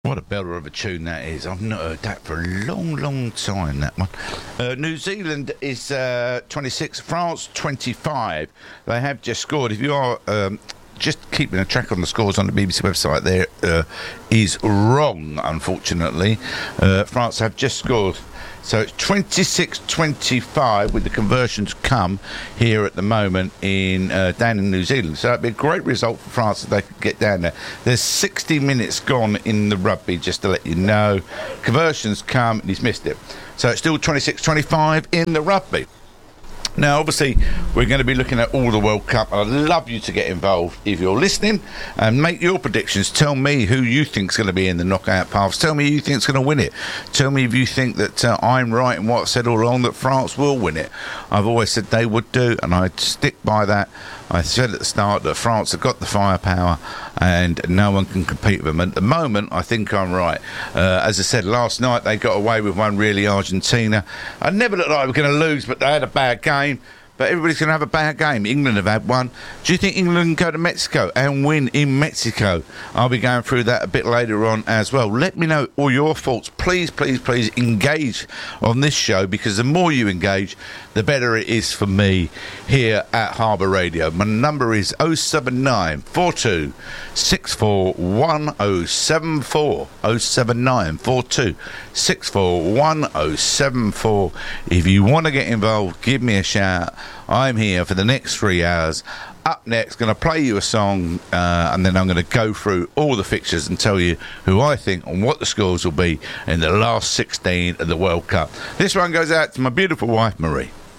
What a belter of a tune that is. I've not heard that for a long, long time, that one. New Zealand is 26, France 25. They have just scored. If you are just keeping a track on the scores on the BBC website, there is wrong, unfortunately. France have just scored. So it's 26-25 with the conversions come here at the moment down in New Zealand. So it'd be a great result for France if they could get down there. There's 60 minutes gone in the rugby, just to let you know. Conversions come and he's missed it. So it's still 26-25 in the rugby. Now, obviously, we're going to be looking at all the World Cup. I'd love you to get involved if you're listening and make your predictions. Tell me who you think's going to be in the knockout paths. Tell me who you think's going to win it. Tell me if you think that I'm right in what I said all along, that France will win it. I've always said they would do, and I'd stick by that. I said at the start that France have got the firepower and no one can compete with them. At the moment, I think I'm right. As I said, last night they got away with one, really, Argentina. I never looked like we were going to lose, but they had a bad game. But everybody's going to have a bad game. England have had one. Do you think England can go to Mexico and win in Mexico? I'll be going through that a bit later on as well. Let me know all your thoughts. Please, please, please engage on this show, because the more you engage, the better it is for me here at Harbour Radio. My number is 079 42 64 1074. 079 42 64 1074. If you want to get involved, give me a shout. I'm here for the next 3 hours. Up next, going to play you a song, and then I'm going to go through all the fixtures and tell you who I think and what the scores will be in the last 16 of the World Cup. This one goes out to my beautiful wife, Marie.